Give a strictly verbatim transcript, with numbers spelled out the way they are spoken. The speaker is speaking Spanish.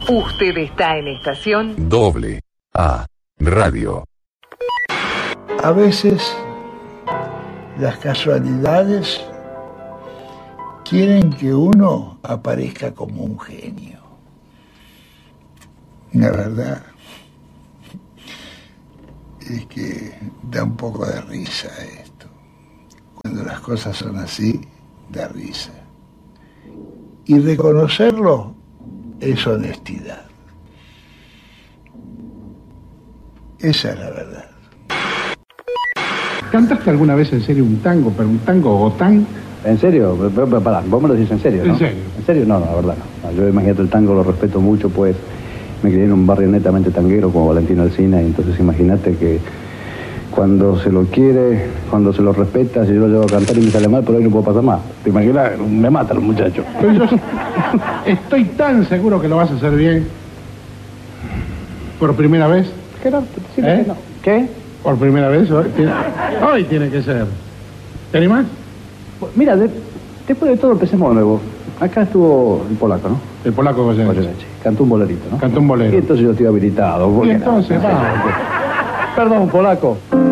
Usted está en estación Doble A Radio. A veces las casualidades quieren que uno aparezca como un genio. La verdad es que da un poco de risa esto. Cuando las cosas son así, da risa. Y reconocerlo es honestidad. Esa es la verdad. ¿Cantaste alguna vez en serio un tango, pero un tango gotán? ¿En serio? Pero, pero, pará, vos me lo decís en serio, ¿no? ¿En serio? ¿En serio? No, no, la verdad no. Yo imagínate, el tango lo respeto mucho, pues me crié en un barrio netamente tanguero como Valentino Alsina, y entonces imagínate que cuando se lo quiere, cuando se lo respeta, si yo lo llevo a cantar y me sale mal, por ahí no puedo pasar más. ¿Te imaginas? Me matan los muchachos. Pero yo estoy tan seguro que lo vas a hacer bien. ¿Por primera vez? ¿Qué no? Sí, ¿Eh? no. ¿Qué? Por primera vez hoy tiene, hoy tiene que ser. ¿Te animás? Mira, de, después de todo empecemos de nuevo. Acá estuvo el polaco, ¿no? El polaco Goyeneche. Goyeneche. Cantó un bolerito, ¿no? Cantó un bolero. Y entonces yo estoy habilitado. Y entonces, no? vamos. Perdón, polaco.